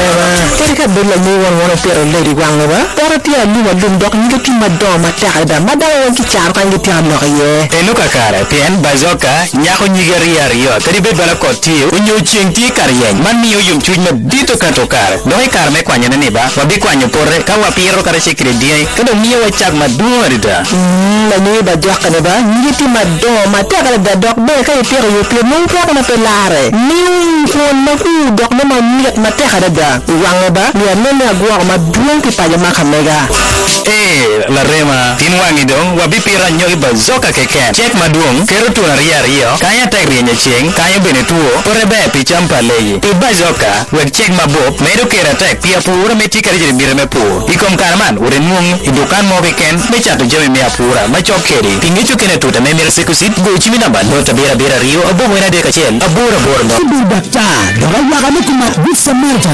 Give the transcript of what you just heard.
Terika bella ni wan pero lady wangwa. Paratia ni wa dundok ngiti madoma taada madawa ki char kan ngiti am noye. Enuka kara pien bazoka nyako nyigeria rio karibe bala koti unyo chiengti karyen man miyo yum chuj ma dito kato kar doy kar me kwanya ne ba wabi kwanyo porre ka wapiro kare sikre die kado miyo wa chak ma duorida la ni ba joka ne ba ngiti madoma taada da dok be kay pero yo pe mon ko na pelare ni ko na ku dok ma miet ma taada da wangwa ba ni amene agwa ma duon ki pa ma kamega la rema tinwangi dong wabi pira nyogi bazoka keken check maduong kero tuna rio kaya tagri nya cheng kaya benetuo pore be pichamba leyi i bazoka wek check mabop medo kera tek pia pura meti kari jiri mire me pu ikom karman ure nung idukan mo keken me chato jeme me apura ma chokeri pingichu kene tuta me mire sekusit go chimi namba nota bera rio abo mwena de kachel abura borno Bakta, dora waga me kumat bisa merja